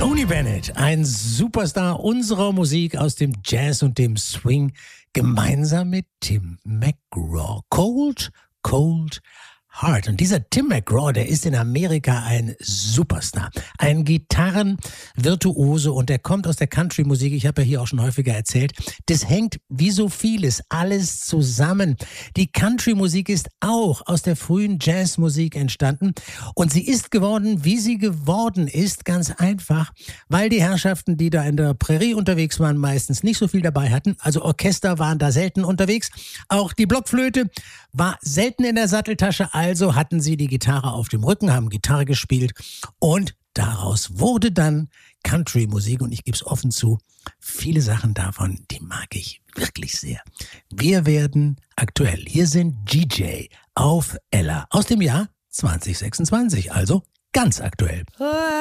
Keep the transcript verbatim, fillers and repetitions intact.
Tony Bennett, ein Superstar unserer Musik aus dem Jazz und dem Swing, gemeinsam mit Tim McGraw. Cold, Cold Heart. Und dieser Tim McGraw, der ist in Amerika ein Superstar, ein Gitarrenvirtuose, und der kommt aus der Country-Musik. Ich habe ja hier auch schon häufiger erzählt, das hängt wie so vieles alles zusammen. Die Country-Musik ist auch aus der frühen Jazzmusik entstanden, und sie ist geworden, wie sie geworden ist, ganz einfach, weil die Herrschaften, die da in der Prärie unterwegs waren, meistens nicht so viel dabei hatten. Also Orchester waren da selten unterwegs. Auch die Blockflöte war selten in der Satteltasche. Also hatten sie die Gitarre auf dem Rücken, haben Gitarre gespielt, und daraus wurde dann Country-Musik. Und ich gebe es offen zu, viele Sachen davon, die mag ich wirklich sehr. Wir werden aktuell. Hier sind G J auf Ella aus dem Jahr zwanzig sechsundzwanzig, also ganz aktuell.